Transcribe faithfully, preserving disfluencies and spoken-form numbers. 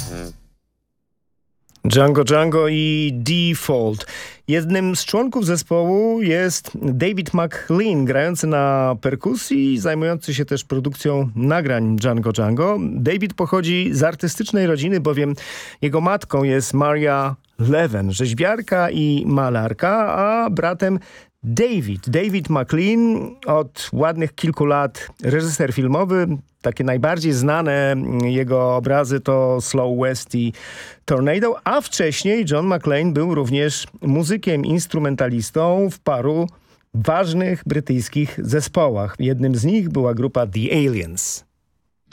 Django Django i Default. Jednym z członków zespołu jest David McLean, grający na perkusji, zajmujący się też produkcją nagrań Django Django. David pochodzi z artystycznej rodziny, bowiem jego matką jest Maria Leven, rzeźbiarka i malarka, a bratem David. David McLean, od ładnych kilku lat reżyser filmowy. Takie najbardziej znane jego obrazy to Slow West i Tornado, a wcześniej John McLean był również muzykiem, instrumentalistą w paru ważnych brytyjskich zespołach. Jednym z nich była grupa The Aliens.